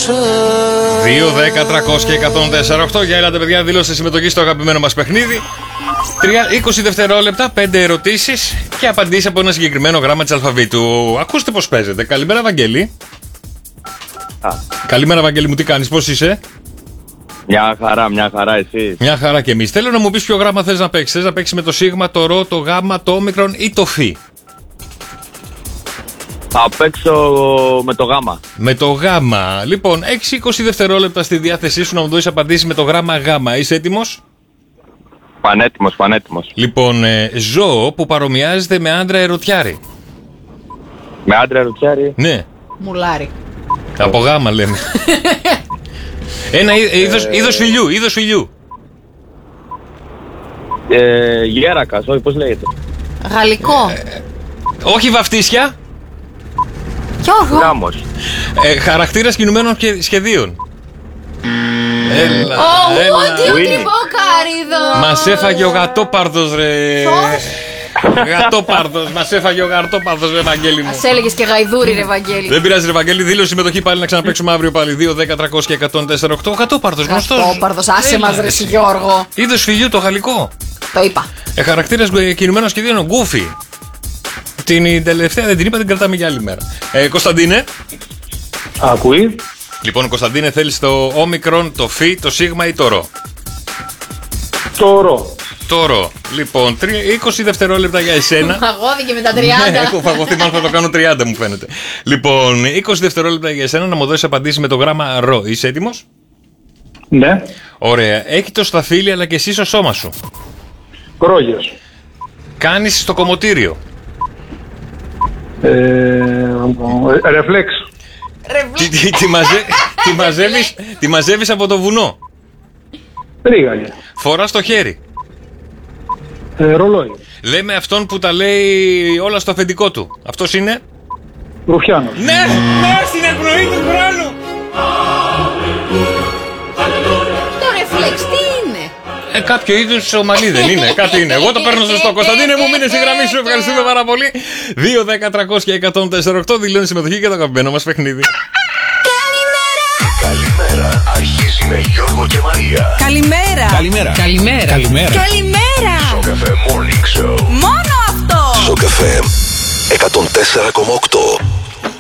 2-10-300-104-8. Για έλατε, παιδιά, δηλώστε συμμετοχή στο αγαπημένο μας παιχνίδι. 20 δευτερόλεπτα, 5 ερωτήσεις και απαντήσεις από ένα συγκεκριμένο γράμμα της αλφαβήτου. Ακούστε πώς παίζετε. Καλημέρα, Βαγγέλη. Καλημέρα, Βαγγέλη μου, τι κάνεις, πώς είσαι? Μια χαρά εσύ. Μια χαρά και εμείς. Θέλω να μου πεις ποιο γράμμα θες να παίξεις. Θες να παίξεις με το σίγμα, το ρο, το γάμμα, το όμικρον ή το φι? Θα παίξω με το γάμα. Με το γάμα. Λοιπόν, 6-20 δευτερόλεπτα στη διάθεσή σου να μου δώσεις απαντήσεις με το γράμμα γάμα. Είσαι έτοιμος? Πανέτοιμος. Λοιπόν, ζώο που παρομοιάζεται με άντρα ερωτιάρη. Με άντρα ερωτιάρη? Ναι. Μουλάρι. Από γάμα λέμε. Ένα είδος φιλιού. Γέρακας, όχι, πώς λέγεται? Γαλλικό. Όχι βαφτίσια. Γιώργο. Γάμος. Χαρακτήρας κινουμένων σχεδίων. Έλα. Τι τρυποκάριδο. Μας έφαγε ο γατόπαρδος, ρε. Γατόπαρδος, μας έφαγε ο γατόπαρδος, ρε Βαγγέλη μου. Ας έλεγες και γαϊδούρι, ρε Βαγγέλη. Δεν πειράζει, ρε Βαγγέλη, δήλωση συμμετοχή πάλι να ξαναπαίξουμε αύριο πάλι. 2-10-300-104-8. Γατόπαρδος, γνωστός. Γατόπαρδος, άσε μας, ρε Γιώργο. Είδος φιλιού, το γαλλικό. Το είπα. Χαρακτήρας κινουμένων σχεδίων, γκούφι. Την τελευταία δεν την είπα, την κρατάμε για άλλη μέρα. Κωνσταντίνε. Ακούει. Λοιπόν, Κωνσταντίνε, θέλεις το όμικρον, το φι, το σίγμα ή το ρο? Το ρο. Το ρο. Λοιπόν, 20 δευτερόλεπτα για εσένα. Φαγώθηκε με τα 30. Ναι, έχω φαγωθεί, μάλλον θα το κάνω 30 μου φαίνεται. Λοιπόν, 20 δευτερόλεπτα για εσένα να μου δώσεις απαντήσεις με το γράμμα ρο. Είσαι έτοιμος? Ναι. Ωραία. Έχει το σταφύλι αλλά και εσύ στο σώμα σου. Κρόγιος. Κάνεις στο κομμωτήριο. Ρεφλέξ. Τη μαζεύεις από το βουνό. Ρίγαλια. Φοράς στο χέρι. Ρολόι. Λέμε αυτόν που τα λέει όλα στο αφεντικό του. Αυτός είναι? Ρουφιάνος. Ναι, στην εκπνοή του χρόνου. Το ρεφλέξ τι είναι? Κάποιο είδους ομαλή δεν είναι? Κάτι είναι. Εγώ το παίρνω σωστό. Κωνσταντίνε μου, μείνε στη γραμμή σου. Ευχαριστούμε πάρα πολύ. 2-10-300-104-8. Δηλώνει συμμετοχή για το αγαπημένο μας παιχνίδι. Καλημέρα, αρχίζει με Γιώργο και Μαρία. Καλημέρα. Στο καφέ Morning Show. Μόνο αυτό. Στο καφέ 104,8.